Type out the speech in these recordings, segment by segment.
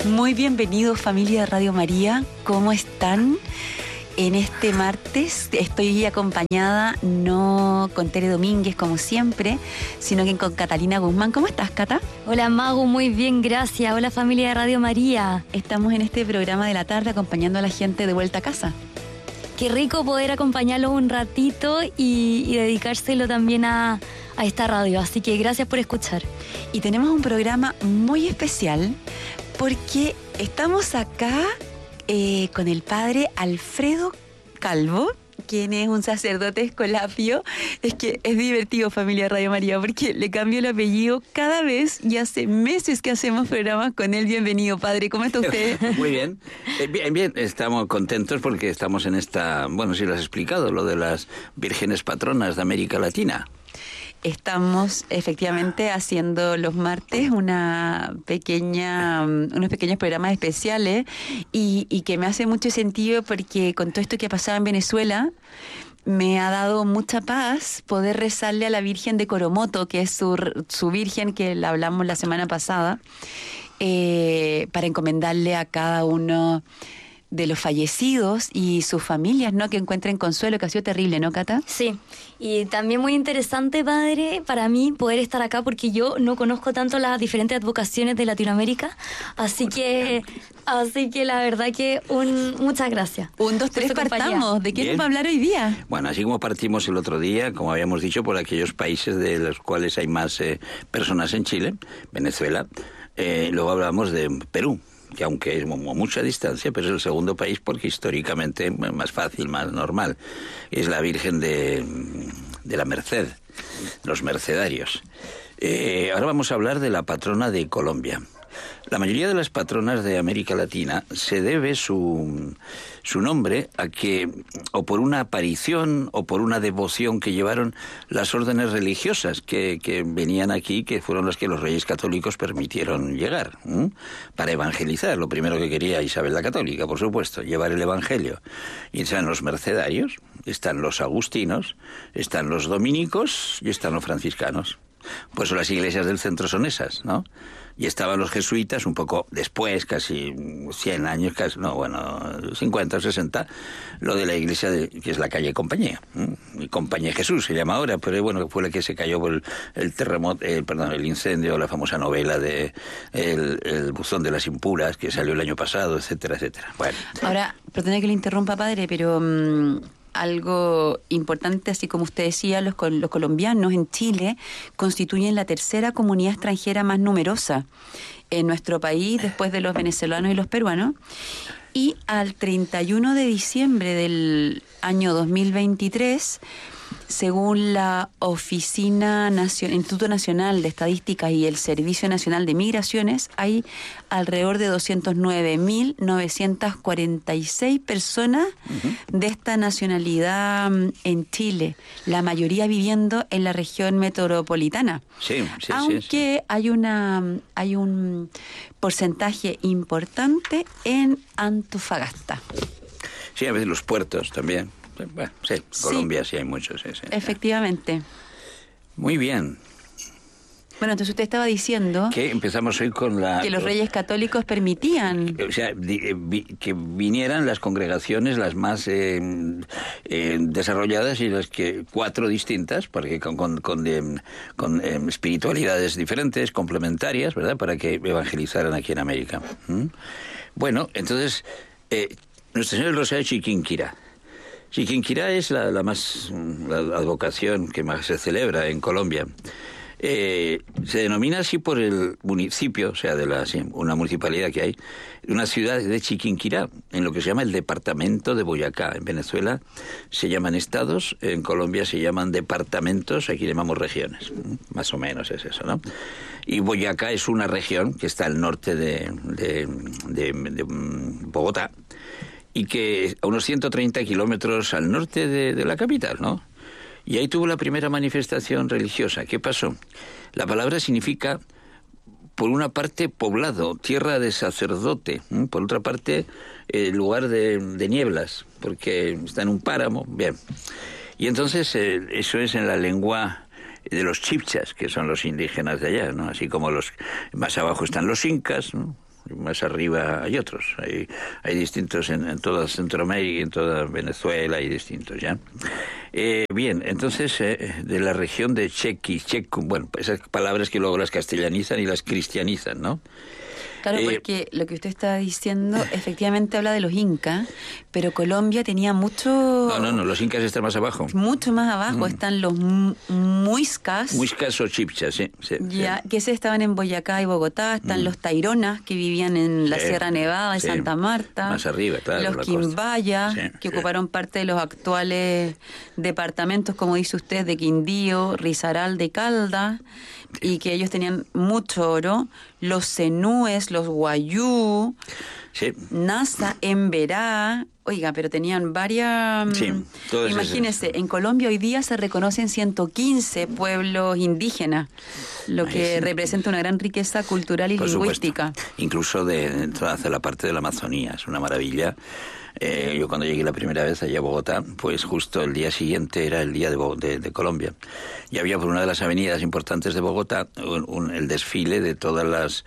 Muy bienvenidos, familia de Radio María. ¿Cómo están? En este martes estoy acompañada no con Tere Domínguez como siempre, sino que con Catalina Guzmán. ¿Cómo estás, Cata? Hola, Magu, muy bien, gracias. Hola, familia de Radio María. Estamos en este programa de la tarde acompañando a la gente de vuelta a casa. Qué rico poder acompañarlos un ratito y dedicárselo también a esta radio. Así que gracias por escuchar. Y tenemos un programa muy especial porque estamos acá con el padre Alfredo Calvo, quien es un sacerdote escolapio. Es que es divertido, familia Radio María, porque le cambio el apellido cada vez y hace meses que hacemos programas con él. Bienvenido, padre. ¿Cómo está usted? Muy bien. Bien, estamos contentos porque estamos en esta, bueno, sí lo has explicado, lo de las vírgenes patronas de América Latina. Estamos efectivamente haciendo los martes unos pequeños programas especiales y que me hace mucho sentido porque con todo esto que ha pasado en Venezuela me ha dado mucha paz poder rezarle a la Virgen de Coromoto, que es su Virgen que la hablamos la semana pasada, para encomendarle a cada uno de los fallecidos y sus familias, ¿no? Que encuentren consuelo, que ha sido terrible, ¿no, Cata? Sí, y también muy interesante, padre, para mí poder estar acá porque yo no conozco tanto las diferentes advocaciones de Latinoamérica, así que la verdad que muchas gracias. 1, 2, 3, partamos. ¿De qué nos va a hablar hoy día? Bueno, así como partimos el otro día, como habíamos dicho, por aquellos países de los cuales hay más personas en Chile, Venezuela, luego hablamos de Perú, que aunque es mucha distancia, pero es el segundo país porque históricamente es más fácil, más normal. Es la Virgen de la Merced, los mercedarios. Ahora vamos a hablar de la patrona de Colombia. La mayoría de las patronas de América Latina se debe su nombre a que, o por una aparición o por una devoción que llevaron las órdenes religiosas que venían aquí, que fueron las que los reyes católicos permitieron llegar, para evangelizar. Lo primero que quería Isabel la Católica, por supuesto, llevar el evangelio. Y están los mercedarios, están los agustinos, están los dominicos y están los franciscanos. Pues las iglesias del centro son esas, ¿no? Y estaban los jesuitas un poco después, casi 100 años, 50 o 60, lo de la iglesia que es la calle Compañía. Y Compañía Jesús se llama ahora, pero bueno, fue la que se cayó por el terremoto, el incendio, la famosa novela de el buzón de las impuras, que salió el año pasado, etcétera, etcétera. Bueno. Ahora, perdone que le interrumpa, padre, pero algo importante, así como usted decía, los colombianos en Chile constituyen la tercera comunidad extranjera más numerosa en nuestro país después de los venezolanos y los peruanos. Y al 31 de diciembre del año 2023, según la Instituto Nacional de Estadísticas y el Servicio Nacional de Migraciones, hay alrededor de 209.946 personas de esta nacionalidad en Chile, la mayoría viviendo en la región metropolitana. Sí. Aunque hay un porcentaje importante en Antofagasta. Sí, a veces los puertos también. Bueno, sí, Colombia sí hay muchos. Sí. Efectivamente. Muy bien. Bueno, entonces usted estaba diciendo que empezamos hoy con que los reyes católicos permitían, o sea, que vinieran las congregaciones las más desarrolladas y las que 4 distintas, porque con espiritualidades diferentes, complementarias, ¿verdad? Para que evangelizaran aquí en América. Bueno, entonces Nuestra Señora del Rosario de Chiquinquirá. Chiquinquirá es la advocación que más se celebra en Colombia. Se denomina así por el municipio, o sea, una municipalidad que hay, una ciudad de Chiquinquirá, en lo que se llama el departamento de Boyacá. En Venezuela se llaman estados, en Colombia se llaman departamentos, aquí llamamos regiones, más o menos es eso, ¿no? Y Boyacá es una región que está al norte de Bogotá, y que a unos 130 kilómetros al norte de la capital, ¿no? Y ahí tuvo la primera manifestación religiosa. ¿Qué pasó? La palabra significa, por una parte, poblado, tierra de sacerdote, por otra parte, lugar de nieblas, porque está en un páramo. Bien. Y entonces, eso es en la lengua de los chibchas, que son los indígenas de allá, ¿no? Así como más abajo están los incas, ¿no? más arriba hay otros. Hay distintos en toda Centroamérica y en toda Venezuela, hay distintos, ¿ya? Bien, entonces, de la región de Checu, bueno, esas palabras que luego las castellanizan y las cristianizan, ¿no? Claro, porque lo que usted está diciendo efectivamente habla de los incas, pero Colombia tenía mucho... No, los incas están más abajo. Mucho más abajo están los muiscas. Muiscas o chipchas, sí. Ya, que se estaban en Boyacá y Bogotá. Están los taironas, que vivían en la Sierra Nevada de Santa Marta. Más arriba, claro. Los quimbayas, que ocuparon parte de los actuales departamentos, como dice usted, de Quindío, Risaralda y Caldas, y que ellos tenían mucho oro. Los cenúes, los guayú, Nasa, Emberá, oiga, pero tenían varias... Imagínense, en Colombia hoy día se reconocen 115 pueblos indígenas, lo que representa una gran riqueza cultural y lingüística. Supuesto. Incluso de toda la parte de la Amazonía, es una maravilla. Yo cuando llegué la primera vez allá a Bogotá, pues justo el día siguiente era el día de Colombia. Y había por una de las avenidas importantes de Bogotá el desfile de todas las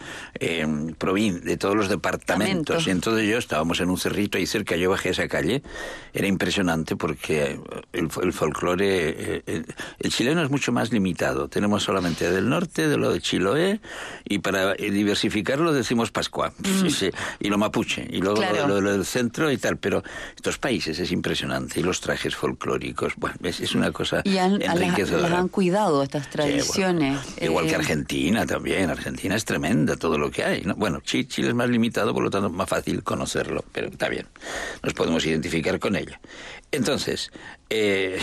de todos los departamentos. Y entonces estábamos en un cerrito ahí cerca, yo bajé a esa calle. Era impresionante porque el folclore, el chileno es mucho más limitado. Tenemos solamente del norte, de lo de Chiloé, y para diversificarlo decimos Pascua, y lo mapuche, y luego lo del centro y tal. Pero estos países es impresionante, y los trajes folclóricos, bueno, es una cosa enriquecedora. Las han cuidado estas tradiciones. Igual que Argentina también. Argentina es tremenda todo lo que hay, ¿no? Bueno, Chile es más limitado, por lo tanto más fácil conocerlo, pero está bien, nos podemos identificar con ello. Entonces, en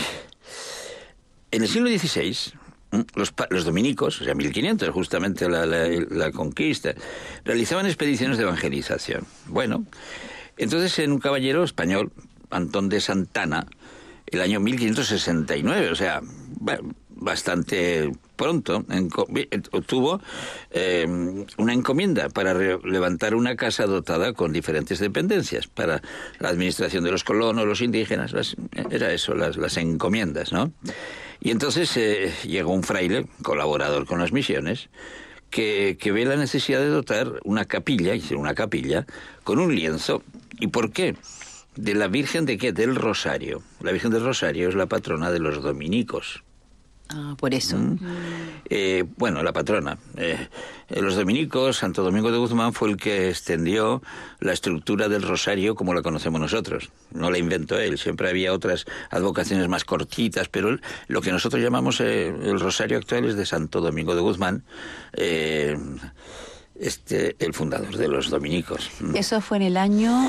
el siglo XVI, los dominicos, o sea, 1500, justamente la conquista, realizaban expediciones de evangelización. Bueno, entonces en un caballero español, Antón de Santana, el año 1569, o sea, bastante pronto, obtuvo una encomienda para levantar una casa dotada con diferentes dependencias para la administración de los colonos, los indígenas, era eso, las encomiendas, ¿no? Y entonces llegó un fraile, colaborador con las misiones, que ve la necesidad de dotar una capilla, con un lienzo. ¿Y por qué? ¿De la Virgen de qué? Del Rosario. La Virgen del Rosario es la patrona de los dominicos. Ah, por eso. Bueno, la patrona. Los dominicos, Santo Domingo de Guzmán fue el que extendió la estructura del rosario como la conocemos nosotros. No la inventó él, siempre había otras advocaciones más cortitas, pero lo que nosotros llamamos el rosario actual es de Santo Domingo de Guzmán, el fundador de los dominicos. Eso fue en el año...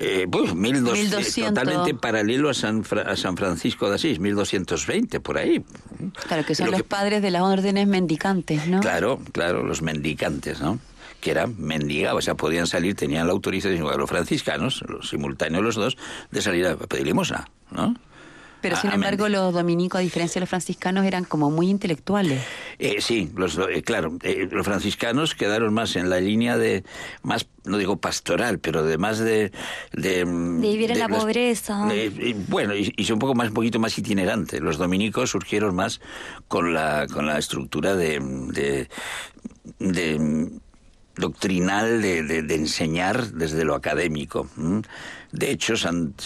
1200, totalmente paralelo a San Francisco de Asís, 1220, por ahí. Claro, que son los padres de las órdenes mendicantes, ¿no? Claro, los mendicantes, ¿no? Que eran mendigados, o sea, podían salir, tenían la autorización de los franciscanos, los simultáneos los dos, de salir a pedir limosna, ¿no? Pero sin embargo los dominicos, a diferencia de los franciscanos, eran como muy intelectuales. Sí, los franciscanos quedaron más en la línea de, más, no digo pastoral, pero de más de vivir en la pobreza. Bueno, y un poquito más itinerante. Los dominicos surgieron más con la estructura de doctrinal de enseñar desde lo académico. De hecho,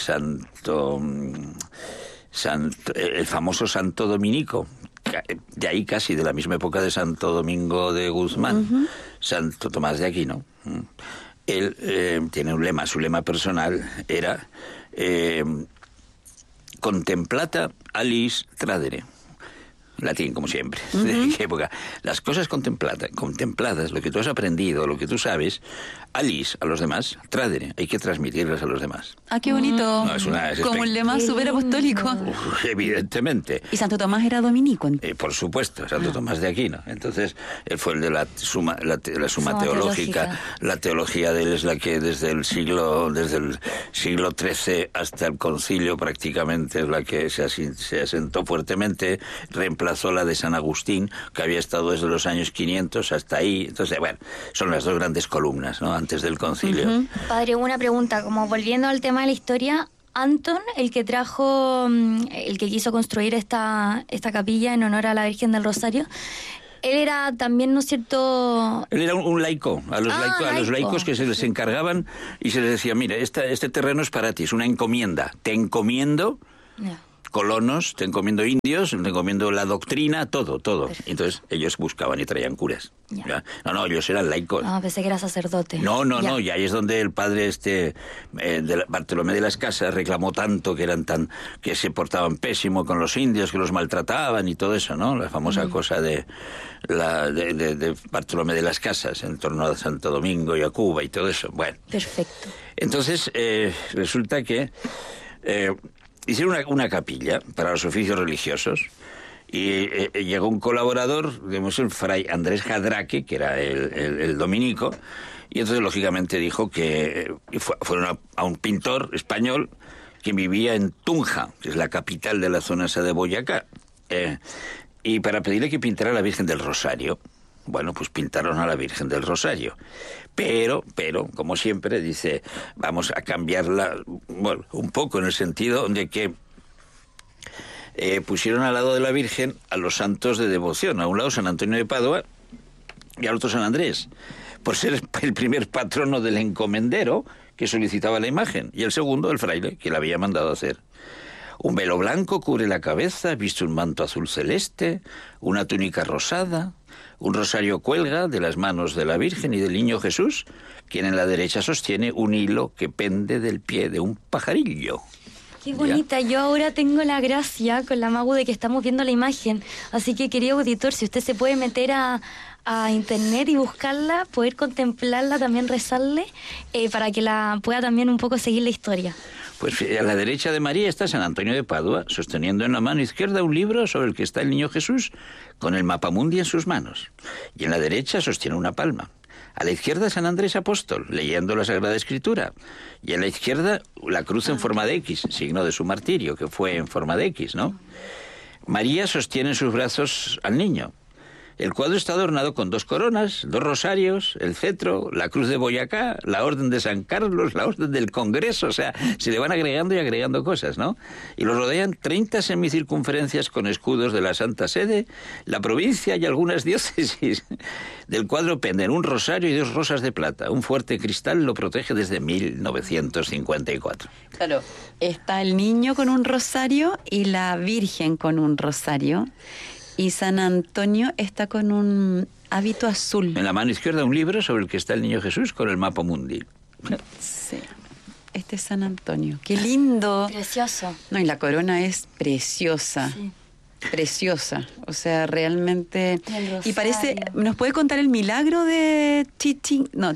el famoso Santo Dominico, de ahí casi de la misma época de Santo Domingo de Guzmán, Santo Tomás de Aquino, él tiene un lema, su lema personal era contemplata alis tradere. Latín, como siempre. ¿De qué época? Las cosas contempladas, lo que tú has aprendido, lo que tú sabes, alis, a los demás, tradere, hay que transmitirlas a los demás. Ah, qué bonito. No, como un lema súper apostólico. Evidentemente. ¿Y Santo Tomás era dominico? Por supuesto, Santo Tomás de Aquino. Entonces, él fue el de la suma teológica. La teología de él es la que desde el siglo XIII hasta el concilio prácticamente es la que se asentó fuertemente, reemplazó la de San Agustín, que había estado desde los años 500 hasta ahí. Entonces, bueno, son las dos grandes columnas, ¿no?, antes del concilio. Padre, una pregunta, como volviendo al tema de la historia, Antón, el que quiso construir esta capilla en honor a la Virgen del Rosario, él era también, ¿no es cierto? Él era un laico. A los laicos que se les encargaban y se les decía, mira, este terreno es para ti, es una encomienda. Te encomiendo colonos, te encomiendo indios, te encomiendo la doctrina, todo. Perfecto. Entonces ellos buscaban y traían curas. ¿Ya? No, ellos eran laicos. No, pensé que era sacerdote. No, y ahí es donde el padre Bartolomé de las Casas reclamó tanto que se portaban pésimo con los indios, que los maltrataban y todo eso, ¿no? La famosa cosa de Bartolomé de las Casas en torno a Santo Domingo y a Cuba y todo eso. Bueno. Perfecto. Entonces, resulta que hicieron una capilla para los oficios religiosos y llegó un colaborador, digamos, el fray Andrés Jadraque, que era el dominico, y entonces lógicamente dijo que fueron a un pintor español que vivía en Tunja, que es la capital de la zona esa de Boyacá, y para pedirle que pintara a la Virgen del Rosario. Bueno, pues pintaron a la Virgen del Rosario. Pero, como siempre, dice, vamos a cambiarla, bueno, un poco en el sentido de que pusieron al lado de la Virgen a los santos de devoción. A un lado San Antonio de Padua y al otro San Andrés, por ser el primer patrono del encomendero que solicitaba la imagen, y el segundo, el fraile, que la había mandado a hacer. Un velo blanco cubre la cabeza, viste un manto azul celeste, una túnica rosada. Un rosario cuelga de las manos de la Virgen y del Niño Jesús, quien en la derecha sostiene un hilo que pende del pie de un pajarillo. Qué bonita. ¿Ya? Yo ahora tengo la gracia con la Magu de que estamos viendo la imagen. Así que, querido auditor, si usted se puede meter a internet y buscarla, poder contemplarla, también rezarle, para que la pueda también un poco seguir la historia. Pues a la derecha de María está San Antonio de Padua, sosteniendo en la mano izquierda un libro sobre el que está el Niño Jesús, con el mapamundi en sus manos. Y en la derecha sostiene una palma. A la izquierda San Andrés Apóstol, leyendo la Sagrada Escritura. Y a la izquierda la cruz en forma de X, signo de su martirio, que fue en forma de X, ¿no? María sostiene en sus brazos al niño. El cuadro está adornado con 2 coronas, 2 rosarios, el cetro, la cruz de Boyacá, la orden de San Carlos, la orden del Congreso, o sea, se le van agregando y agregando cosas, ¿no? Y lo rodean 30 semicircunferencias con escudos de la Santa Sede, la provincia y algunas diócesis. Del cuadro penden un rosario y 2 rosas de plata. Un fuerte cristal lo protege desde 1954. Claro, está el niño con un rosario y la Virgen con un rosario. Y San Antonio está con un hábito azul. En la mano izquierda un libro sobre el que está el Niño Jesús con el mapa mundi. Sí, este es San Antonio. ¡Qué lindo! Precioso. No, y la corona es preciosa. Sí. Preciosa. O sea, realmente... Y parece... ¿Nos puede contar el milagro de Chiquinquirá?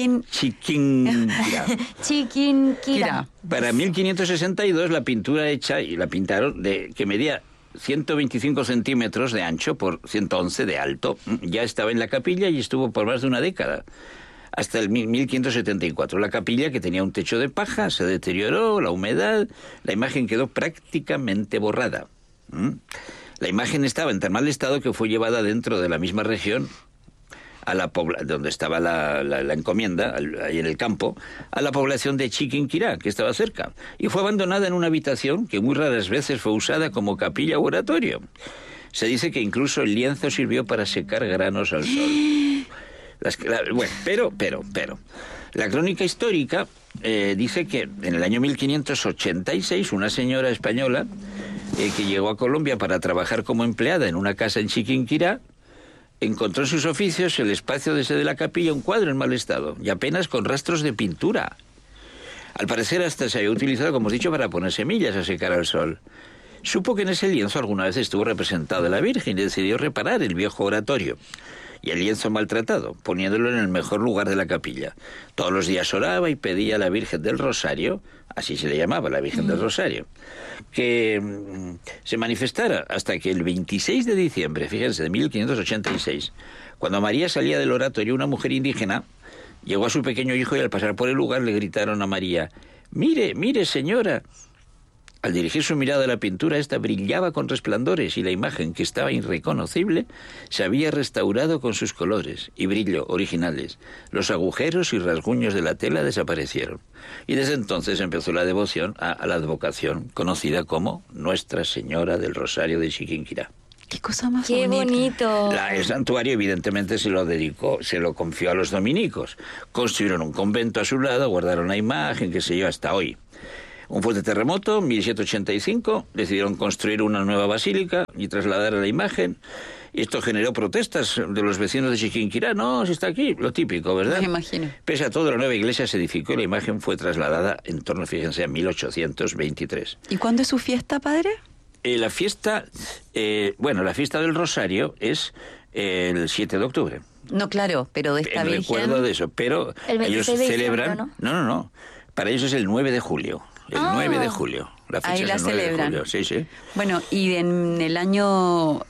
Chiquinquirá. Para 1562 la pintura hecha, y la pintaron, que medía 125 centímetros de ancho por 111 de alto, ya estaba en la capilla y estuvo por más de una década, hasta el 1574. La capilla, que tenía un techo de paja, se deterioró, la humedad, la imagen quedó prácticamente borrada. La imagen estaba en tan mal estado que fue llevada dentro de la misma región, donde estaba la encomienda, ahí en el campo, a la población de Chiquinquirá, que estaba cerca, y fue abandonada en una habitación que muy raras veces fue usada como capilla u oratorio. Se dice que incluso el lienzo sirvió para secar granos al sol. Pero, la crónica histórica dice que en el año 1586 una señora española que llegó a Colombia para trabajar como empleada en una casa en Chiquinquirá, encontró en sus oficios el espacio de la capilla un cuadro en mal estado y apenas con rastros de pintura. Al parecer hasta se había utilizado, como hemos dicho, para poner semillas a secar al sol. Supo que en ese lienzo alguna vez estuvo representada la Virgen y decidió reparar el viejo oratorio y el lienzo maltratado, poniéndolo en el mejor lugar de la capilla. Todos los días oraba y pedía a la Virgen del Rosario, así se le llamaba, la Virgen del Rosario, que se manifestara, hasta que el 26 de diciembre, fíjense, de 1586, cuando María salía del oratorio, una mujer indígena llegó a su pequeño hijo y al pasar por el lugar le gritaron a María: «Mire, mire, señora». Al dirigir su mirada a la pintura, esta brillaba con resplandores y la imagen, que estaba irreconocible, se había restaurado con sus colores y brillo originales. Los agujeros y rasguños de la tela desaparecieron. Y desde entonces empezó la devoción a la advocación conocida como Nuestra Señora del Rosario de Chiquinquirá. Qué cosa más Qué bonito. El santuario evidentemente se lo confió a los dominicos. Construyeron un convento a su lado, guardaron la imagen, qué sé yo, hasta hoy. Un fuerte terremoto, 1785, decidieron construir una nueva basílica y trasladar la imagen. Y esto generó protestas de los vecinos de Chiquinquirá. No, si está aquí, lo típico, ¿verdad? Me imagino. Pese a todo, la nueva iglesia se edificó y la imagen fue trasladada en torno, fíjense, a 1823. ¿Y cuándo es su fiesta, padre? La fiesta del Rosario es el 7 de octubre. No, claro, pero de esta En Virgen... recuerdo de eso, pero El ellos 26 de celebran... diciembre, No. Para ellos es el 9 de julio. El 9 de julio. La fecha Ahí es la el 9 celebran. de julio. Sí, sí. Bueno, y en el año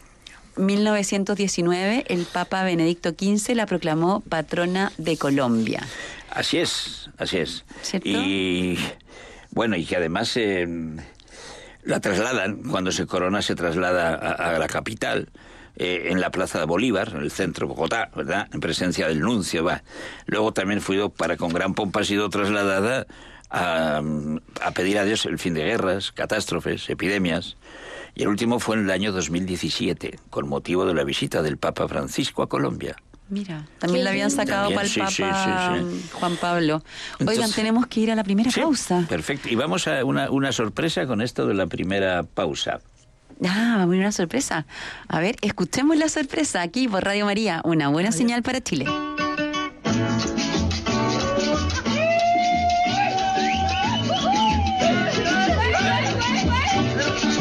1919 el Papa Benedicto XV la proclamó patrona de Colombia. Así es. ¿Cierto? Y bueno, y que además la trasladan, cuando se corona se traslada a la capital, en la Plaza de Bolívar, en el centro de Bogotá, ¿verdad? En presencia del nuncio, va. Luego también con gran pompa ha sido trasladada a pedir a Dios el fin de guerras, catástrofes, epidemias. Y el último fue en el año 2017, con motivo de la visita del Papa Francisco a Colombia. Mira, también la habían sacado También, para el sí, Papa sí. Juan Pablo. Oigan, Entonces, tenemos que ir a la primera pausa. Perfecto. Y vamos a una sorpresa con esto de la primera pausa. Ah, va a venir una sorpresa. A ver, escuchemos la sorpresa aquí por Radio María. Una buena señal para Chile.